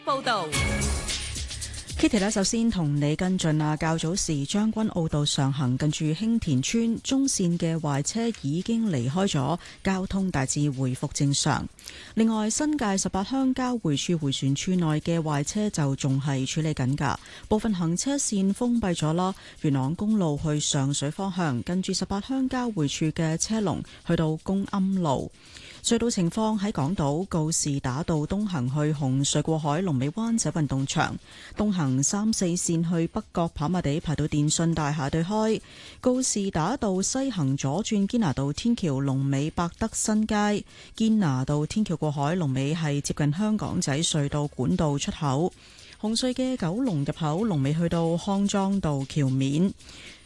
報道。 Kitty 呢，首先同你跟進較早時將軍澳道上行近住興田村中線嘅壞車已經離開咗，交通大致回復正常。另外，新界18鄉交匯處迴旋處內嘅壞車就仲係處理緊㗎，部分行車線封閉咗啦。元朗公路去上水方向近住18鄉交匯處嘅車龍去到公庵路。隧道情況喺港島告士打道東行去紅隧過海，龍尾灣仔運動場；東行3、4線去北角跑馬地排到電訊大廈對開；告士打道西行左轉堅拿道天橋，龍尾百德新街；堅拿道天橋過海，龍尾係接近香港仔隧道管道出口；紅隧嘅九龍入口，龍尾去到康莊道橋面。